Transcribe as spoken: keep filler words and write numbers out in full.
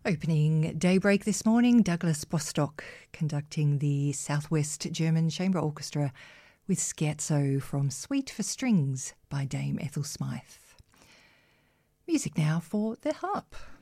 Opening Daybreak this morning, Douglas Bostock conducting the Southwest German Chamber Orchestra with Scherzo from Suite for Strings by Dame Ethel Smythe. Music now for The Harp.